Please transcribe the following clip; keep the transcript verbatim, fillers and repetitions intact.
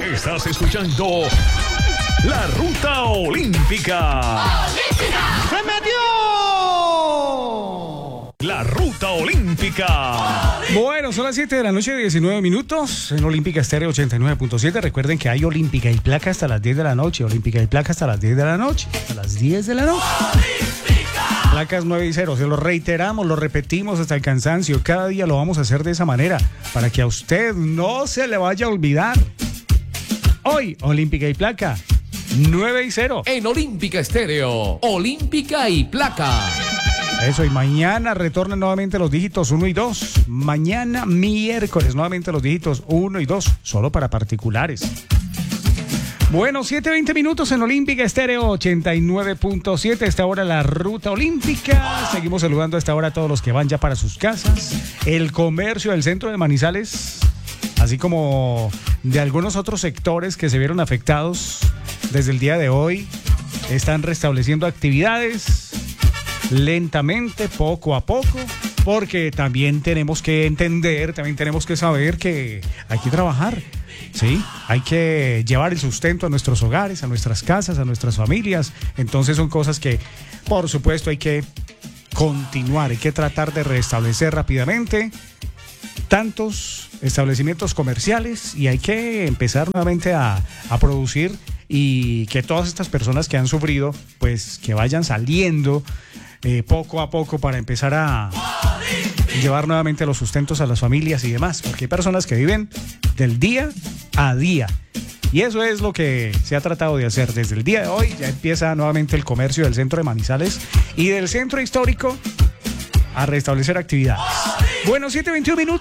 Estás escuchando La Ruta Olímpica. ¡Olímpica! ¡Se metió! La Ruta Olímpica. Bueno, son las siete de la noche, diecinueve minutos, en Olímpica Estéreo ochenta y nueve punto siete. Recuerden que hay Olímpica y Placa hasta las diez de la noche. Olímpica y Placa hasta las diez de la noche. Hasta las diez de la noche. Olímpica. Placas nueve y cero. Se lo reiteramos, lo repetimos hasta el cansancio. Cada día lo vamos a hacer de esa manera, para que a usted no se le vaya a olvidar. Hoy, Olímpica y Placa, nueve y cero. En Olímpica Estéreo, Olímpica y Placa. Eso, y mañana retornan nuevamente los dígitos uno y dos. Mañana miércoles nuevamente los dígitos uno y dos, solo para particulares. Bueno, siete veinte minutos en Olímpica Estéreo ochenta y nueve punto siete. Esta hora la Ruta Olímpica. Seguimos saludando a esta hora a todos los que van ya para sus casas. El comercio del centro de Manizales, así como de algunos otros sectores que se vieron afectados desde el día de hoy, están restableciendo actividades lentamente, poco a poco, porque también tenemos que entender, también tenemos que saber que hay que trabajar, ¿sí? Hay que llevar el sustento a nuestros hogares, a nuestras casas, a nuestras familias. Entonces son cosas que, por supuesto, hay que continuar, hay que tratar de restablecer rápidamente tantos establecimientos comerciales, y hay que empezar nuevamente a, a producir, y que todas estas personas que han sufrido, pues que vayan saliendo eh, poco a poco para empezar a llevar nuevamente los sustentos a las familias y demás, porque hay personas que viven del día a día. Y eso es lo que se ha tratado de hacer. Desde el día de hoy ya empieza nuevamente el comercio del centro de Manizales y del centro histórico a restablecer actividades. Bueno, siete veintiún minutos.